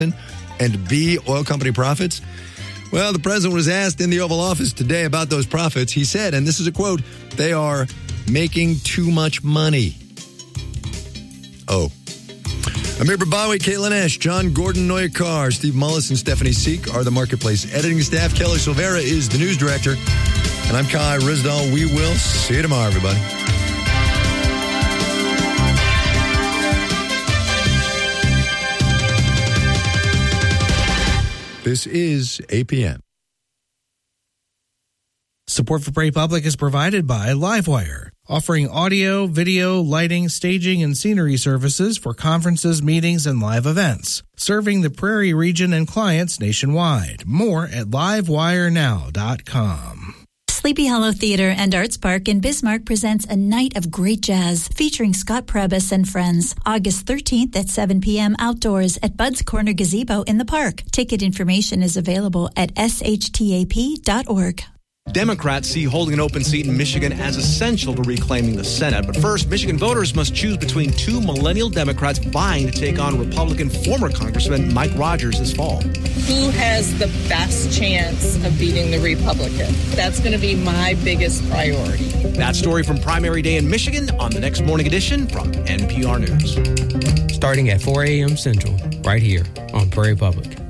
and B, oil company profits? Well, the president was asked in the Oval Office today about those profits. He said, and this is a quote, they are making too much money. Oh. Amir Babawi, Caitlin Esch, John Gordon, Noya Carr, Steve Mullis, and Stephanie Seek are the Marketplace editing staff. Kelly Silvera is the news director. And I'm Kai Rizdal. We will see you tomorrow, everybody. This is APM. Support for Prairie Public is provided by Livewire, offering audio, video, lighting, staging, and scenery services for conferences, meetings, and live events, serving the Prairie region and clients nationwide. More at livewirenow.com. Sleepy Hollow Theater and Arts Park in Bismarck presents a night of great jazz featuring Scott Prebus and friends. August 13th at 7 p.m. outdoors at Bud's Corner Gazebo in the park. Ticket information is available at shtap.org. Democrats see holding an open seat in Michigan as essential to reclaiming the Senate. But first, Michigan voters must choose between two millennial Democrats vying to take on Republican former Congressman Mike Rogers this fall. Who has the best chance of beating the Republican? That's going to be my biggest priority. That story from primary day in Michigan on the next morning edition from NPR News. Starting at 4 a.m. Central, right here on Prairie Public.